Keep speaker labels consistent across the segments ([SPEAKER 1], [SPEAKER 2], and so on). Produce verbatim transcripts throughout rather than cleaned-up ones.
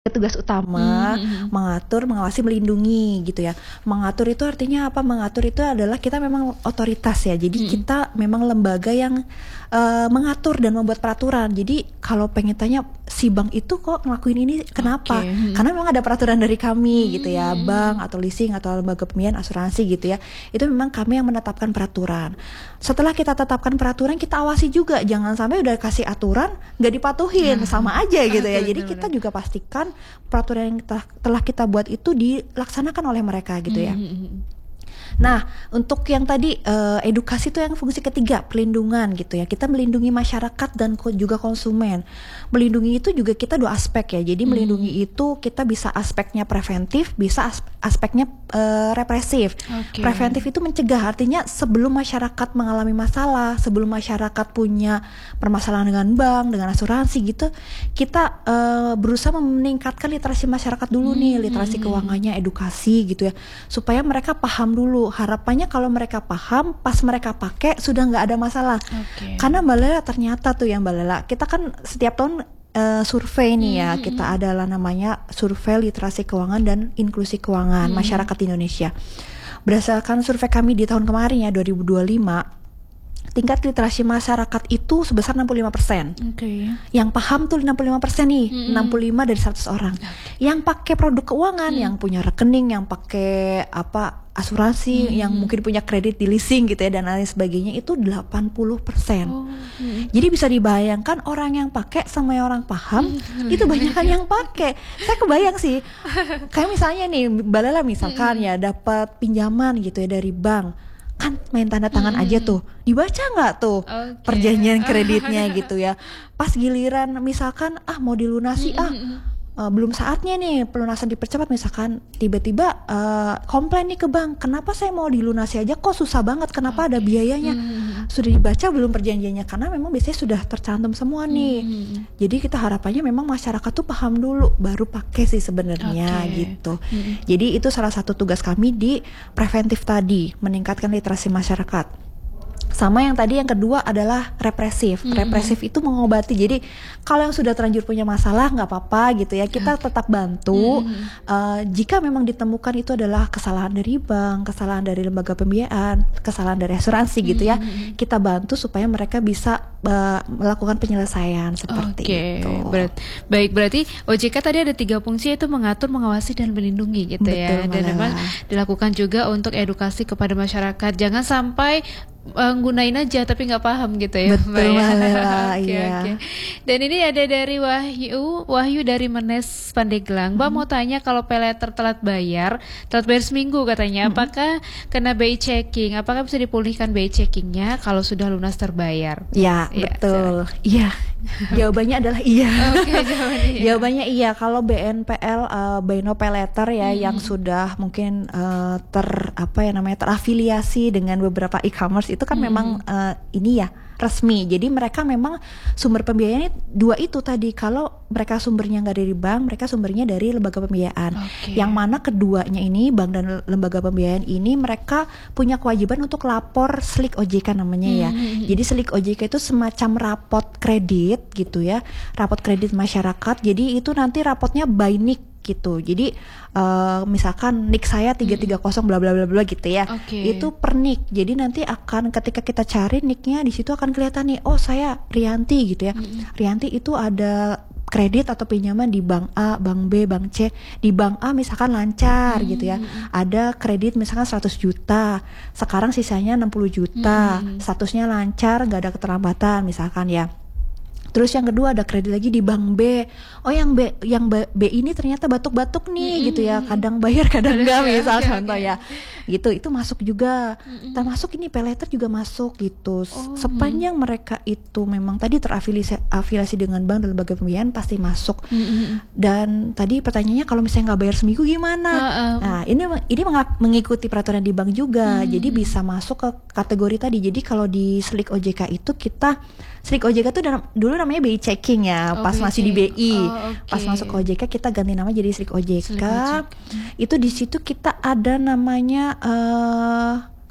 [SPEAKER 1] tugas utama,
[SPEAKER 2] Mm-hmm.
[SPEAKER 1] mengatur, mengawasi, melindungi gitu ya. Mengatur itu artinya apa? Mengatur itu adalah kita memang otoritas ya. Jadi
[SPEAKER 2] Mm-hmm.
[SPEAKER 1] kita memang lembaga yang uh, mengatur dan membuat peraturan. Jadi kalau pengen tanya si bank itu kok ngelakuin ini kenapa?
[SPEAKER 2] Okay.
[SPEAKER 1] Karena memang ada peraturan dari kami
[SPEAKER 2] Mm-hmm.
[SPEAKER 1] gitu ya. Bank atau leasing atau lembaga pembiayaan asuransi gitu ya. Itu memang kami yang menetapkan peraturan. Setelah kita tetapkan peraturan, kita awasi juga. Jangan sampai udah kasih aturan nggak dipatuhin, sama aja gitu ya. Jadi kita juga pastikan peraturan yang telah, telah kita buat itu dilaksanakan oleh mereka gitu ya.
[SPEAKER 2] Mm-hmm.
[SPEAKER 1] Nah, untuk yang tadi uh, edukasi itu yang fungsi ketiga, pelindungan gitu ya. Kita melindungi masyarakat dan ko- juga konsumen. Melindungi itu juga kita dua aspek ya. Jadi melindungi
[SPEAKER 2] Hmm.
[SPEAKER 1] itu kita bisa aspeknya preventif, bisa as- aspeknya uh, represif.
[SPEAKER 2] Okay.
[SPEAKER 1] Preventif itu mencegah, artinya sebelum masyarakat mengalami masalah, sebelum masyarakat punya permasalahan dengan bank, dengan asuransi gitu, kita uh, berusaha meningkatkan literasi masyarakat dulu nih,
[SPEAKER 2] Hmm.
[SPEAKER 1] literasi keuangannya, edukasi gitu ya, supaya mereka paham dulu. Harapannya kalau mereka paham, pas mereka pakai sudah nggak ada masalah.
[SPEAKER 2] Okay.
[SPEAKER 1] Karena Mbak Lela ternyata tuh yang Mbak Lela, kita kan setiap tahun uh, survei nih ya,
[SPEAKER 2] mm-hmm.
[SPEAKER 1] kita adalah namanya survei literasi keuangan dan inklusi keuangan mm-hmm. masyarakat Indonesia. Berdasarkan survei kami di tahun kemarin ya dua ribu dua puluh lima, tingkat literasi masyarakat itu sebesar enam puluh lima persen.
[SPEAKER 2] Okay.
[SPEAKER 1] Yang paham tuh enam puluh lima persen nih, mm-hmm. enam puluh lima dari seratus orang. Okay. Yang pakai produk keuangan, mm-hmm. yang punya rekening, yang pakai apa asuransi, mm-hmm. yang mungkin punya kredit di leasing gitu ya dan lain sebagainya itu delapan puluh persen. Oh, mm-hmm. Jadi bisa dibayangkan orang yang pakai sama yang orang paham mm-hmm. itu banyakan yang pakai. Saya kebayang sih. Kayak misalnya nih, Mbak Lela misalkan mm-hmm. ya dapat pinjaman gitu ya dari bank. Kan main tanda tangan hmm. aja tuh, dibaca nggak tuh okay. perjanjian kreditnya gitu ya. Pas giliran misalkan ah mau dilunasi ah uh, belum saatnya nih pelunasan dipercepat, misalkan tiba-tiba uh, komplain nih ke bank, kenapa saya mau dilunasi aja kok susah banget, kenapa okay. ada biayanya. hmm. Sudah dibaca belum perjanjiannya, karena memang biasanya sudah tercantum semua nih. hmm. Jadi kita harapannya memang masyarakat tuh paham dulu baru pakai sih sebenarnya okay. gitu. hmm. Jadi itu salah satu tugas kami di preventif tadi, meningkatkan literasi masyarakat. Sama yang tadi yang kedua adalah represif. Mm-hmm. Represif itu mengobati. Jadi kalau yang sudah terlanjur punya masalah nggak apa-apa gitu ya, kita tetap bantu. Mm-hmm. uh, Jika memang ditemukan itu adalah kesalahan dari bank, kesalahan dari lembaga pembiayaan, kesalahan dari asuransi gitu ya, mm-hmm. kita bantu supaya mereka bisa uh, melakukan penyelesaian seperti
[SPEAKER 2] okay.
[SPEAKER 1] itu.
[SPEAKER 2] Berat, baik, berarti O J K tadi ada tiga fungsi, itu mengatur, mengawasi, dan melindungi gitu. Betul, ya. Dan memang dilakukan juga untuk edukasi kepada masyarakat. Jangan sampai Uh, gunain aja tapi nggak paham gitu ya.
[SPEAKER 1] Betul, Mbak Lela.
[SPEAKER 2] okay,
[SPEAKER 1] iya.
[SPEAKER 2] Okay. Dan ini ada dari Wahyu, Wahyu dari Menes Pandeglang. Mbak hmm. mau tanya, kalau paylater telat bayar, telat bayar seminggu katanya, hmm. apakah kena B I checking? Apakah bisa dipulihkan B I checkingnya kalau sudah lunas terbayar?
[SPEAKER 1] Ya, ya betul. Iya. Jawabannya adalah iya.
[SPEAKER 2] Okay, jawabannya iya.
[SPEAKER 1] Jawabannya iya. Kalau B N P L uh, Buy No Pay Later ya hmm. yang sudah mungkin uh, ter apa ya namanya terafiliasi dengan beberapa e-commerce itu kan hmm. memang uh, ini ya resmi. Jadi mereka memang sumber pembiayaannya dua itu tadi. Kalau mereka sumbernya nggak dari bank, mereka sumbernya dari lembaga pembiayaan. Okay. Yang mana keduanya ini, bank dan lembaga pembiayaan ini, mereka punya kewajiban untuk lapor slik O J K namanya ya. Hmm. Jadi slik O J K itu semacam rapot kredit gitu ya, rapot kredit masyarakat. Jadi itu nanti rapotnya by N I C gitu. Jadi uh, misalkan N I C saya tiga tiga nol bla bla bla bla gitu ya. Okay. Itu per N I C. Jadi nanti akan ketika kita cari N I C-nya di situ akan kelihatan nih, oh saya Rianti gitu ya. Mm-hmm. Rianti itu ada kredit atau pinjaman di bank A, bank B, bank C. Di bank A misalkan lancar mm-hmm. gitu ya. Ada kredit misalkan seratus juta. Sekarang sisanya enam puluh juta. Mm-hmm. Statusnya lancar, nggak ada keterlambatan misalkan ya. Terus yang kedua ada kredit lagi di bank B. Oh yang B, yang B, B ini ternyata batuk-batuk nih mm-hmm. gitu ya. Kadang bayar, kadang enggak misal okay, contoh okay. ya. Gitu, itu masuk juga. Mm-hmm. Termasuk ini pay later juga masuk gitu. Oh, Sepanjang mm-hmm. mereka itu memang tadi terafiliasi afiliasi dengan bank dan lembaga pembiayaan pasti masuk. Mm-hmm. Dan tadi pertanyaannya kalau misalnya nggak bayar seminggu gimana? Uh-uh. Nah ini ini mengikuti peraturan di bank juga. Mm-hmm. Jadi bisa masuk ke kategori tadi. Jadi kalau di slik O J K itu kita slik O J K itu dulu namanya B I checking ya, oh, pas B I masih di B I. Oh, okay. Pas masuk ke O J K kita ganti nama jadi slik O J K. Slik O J K. Itu di situ kita ada namanya uh,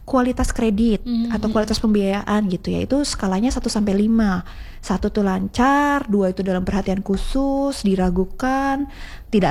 [SPEAKER 1] kualitas kredit
[SPEAKER 2] Mm-hmm.
[SPEAKER 1] atau kualitas pembiayaan gitu ya. Itu skalanya satu sampai lima. Satu tuh lancar, dua itu dalam perhatian khusus, diragukan, tidak